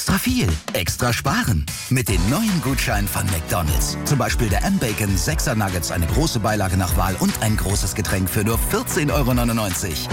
Extra viel, extra sparen. Mit den neuen Gutscheinen von McDonald's. Zum Beispiel der M-Bacon 6er Nuggets, eine große Beilage nach Wahl und ein großes Getränk für nur 14,99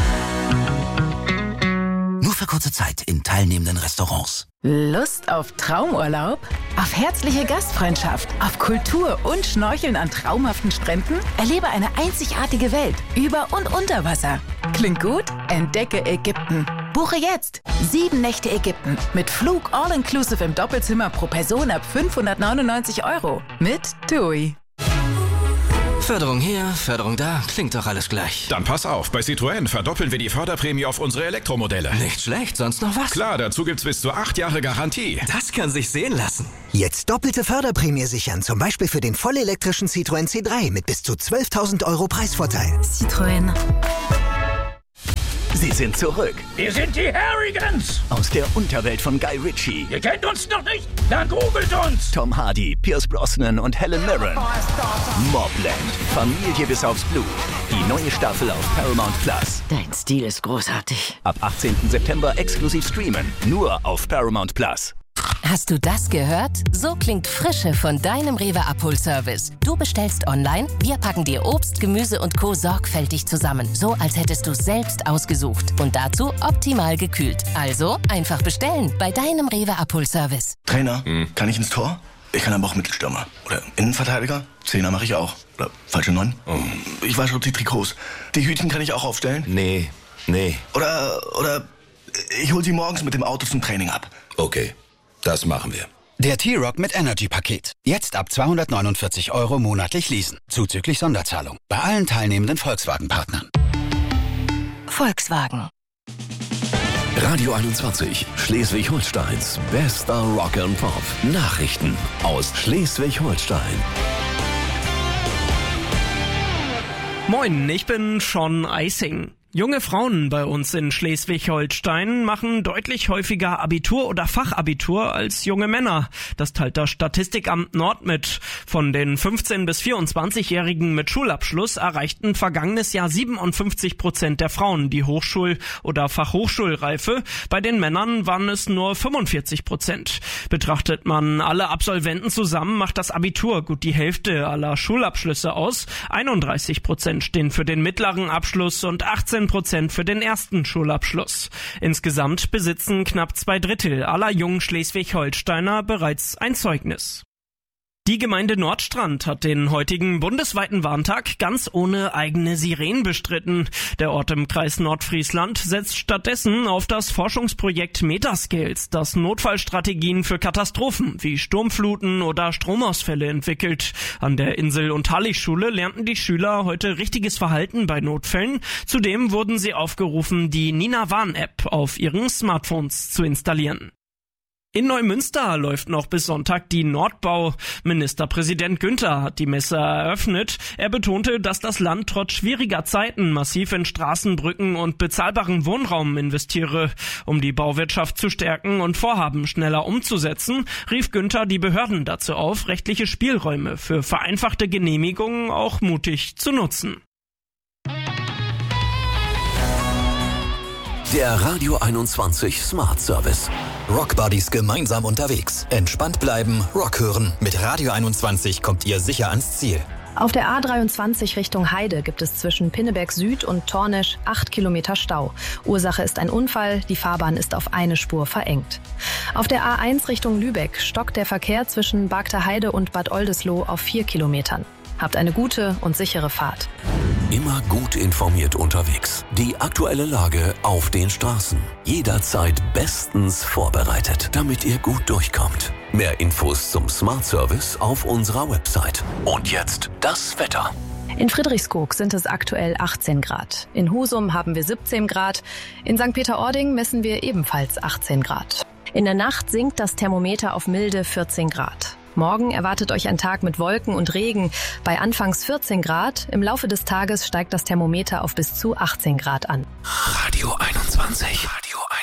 €. Nur für kurze Zeit in teilnehmenden Restaurants. Lust auf Traumurlaub? Auf herzliche Gastfreundschaft? Auf Kultur und Schnorcheln an traumhaften Stränden? Erlebe eine einzigartige Welt über und unter Wasser. Klingt gut? Entdecke Ägypten. Buche jetzt 7 Nächte Ägypten mit Flug all-inclusive im Doppelzimmer pro Person ab 599 € mit TUI. Förderung hier, Förderung da, klingt doch alles gleich. Dann pass auf, bei Citroën verdoppeln wir die Förderprämie auf unsere Elektromodelle. Nicht schlecht, sonst noch was? Klar, dazu gibt's bis zu 8 Jahre Garantie. Das kann sich sehen lassen. Jetzt doppelte Förderprämie sichern, zum Beispiel für den vollelektrischen Citroën C3 mit bis zu 12.000 € Preisvorteil. Citroën. Sie sind zurück. Wir sind die Harrigans. Aus der Unterwelt von Guy Ritchie. Ihr kennt uns noch nicht? Dann googelt uns. Tom Hardy, Pierce Brosnan und Helen Mirren. Mobland. Familie bis aufs Blut. Die neue Staffel auf Paramount Plus. Dein Stil ist großartig. Ab 18. September exklusiv streamen. Nur auf Paramount Plus. Hast du das gehört? So klingt Frische von deinem Rewe-Abholservice. Du bestellst online, wir packen dir Obst, Gemüse und Co. sorgfältig zusammen. So, als hättest du es selbst ausgesucht. Und dazu optimal gekühlt. Also einfach bestellen bei deinem Rewe-Abholservice. Trainer, kann ich ins Tor? Ich kann aber auch Mittelstürmer. Oder Innenverteidiger? Zehner mache ich auch. Oder falsche 9? Ich wasche auch die Trikots. Die Hütchen kann ich auch aufstellen? Nee. Oder ich hol sie morgens mit dem Auto zum Training ab. Okay. Das machen wir. Der T-Rock mit Energy-Paket. Jetzt ab 249 € monatlich leasen. Zuzüglich Sonderzahlung. Bei allen teilnehmenden Volkswagen-Partnern. Volkswagen. Radio 21, Schleswig-Holsteins bester Rock and Pop. Nachrichten aus Schleswig-Holstein. Moin, ich bin Sean Eising. Junge Frauen bei uns in Schleswig-Holstein machen deutlich häufiger Abitur oder Fachabitur als junge Männer. Das teilt das Statistikamt Nord mit. Von den 15- bis 24-Jährigen mit Schulabschluss erreichten vergangenes Jahr 57% der Frauen die Hochschul- oder Fachhochschulreife. Bei den Männern waren es nur 45%. Betrachtet man alle Absolventen zusammen, macht das Abitur gut die Hälfte aller Schulabschlüsse aus. 31% stehen für den mittleren Abschluss und 18% für den ersten Schulabschluss. Insgesamt besitzen knapp 2/3 aller jungen Schleswig-Holsteiner bereits ein Zeugnis. Die Gemeinde Nordstrand hat den heutigen bundesweiten Warntag ganz ohne eigene Sirenen bestritten. Der Ort im Kreis Nordfriesland setzt stattdessen auf das Forschungsprojekt Metascales, das Notfallstrategien für Katastrophen wie Sturmfluten oder Stromausfälle entwickelt. An der Insel- und Hallig-Schule lernten die Schüler heute richtiges Verhalten bei Notfällen. Zudem wurden sie aufgerufen, die Nina-Warn-App auf ihren Smartphones zu installieren. In Neumünster läuft noch bis Sonntag die Nordbau. Ministerpräsident Günther hat die Messe eröffnet. Er betonte, dass das Land trotz schwieriger Zeiten massiv in Straßen, Brücken und bezahlbaren Wohnraum investiere. Um die Bauwirtschaft zu stärken und Vorhaben schneller umzusetzen, rief Günther die Behörden dazu auf, rechtliche Spielräume für vereinfachte Genehmigungen auch mutig zu nutzen. Der Radio 21 Smart Service. Rockbuddies gemeinsam unterwegs. Entspannt bleiben, Rock hören. Mit Radio 21 kommt ihr sicher ans Ziel. Auf der A23 Richtung Heide gibt es zwischen Pinneberg Süd und Tornisch 8 Kilometer Stau. Ursache ist ein Unfall, die Fahrbahn ist auf eine Spur verengt. Auf der A1 Richtung Lübeck stockt der Verkehr zwischen Bagter Heide und Bad Oldesloe auf 4 Kilometern. Habt eine gute und sichere Fahrt. Immer gut informiert unterwegs. Die aktuelle Lage auf den Straßen. Jederzeit bestens vorbereitet, damit ihr gut durchkommt. Mehr Infos zum Smart Service auf unserer Website. Und jetzt das Wetter. In Friedrichskoog sind es aktuell 18 Grad. In Husum haben wir 17 Grad. In St. Peter-Ording messen wir ebenfalls 18 Grad. In der Nacht sinkt das Thermometer auf milde 14 Grad. Morgen erwartet euch ein Tag mit Wolken und Regen. Bei anfangs 14 Grad, im Laufe des Tages steigt das Thermometer auf bis zu 18 Grad an. Radio 21. Radio 21.